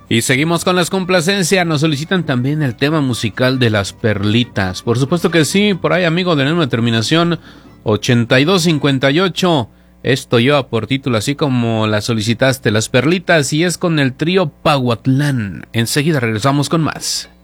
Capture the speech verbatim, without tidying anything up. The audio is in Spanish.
Y seguimos con las complacencias. Nos solicitan también el tema musical de Las Perlitas. Por supuesto que sí, por ahí, amigo, de nueva terminación ochenta y dos cincuenta y ocho. Esto lleva por título así como la solicitaste, Las Perlitas, y es con el trío Pahuatlán. Enseguida regresamos con más.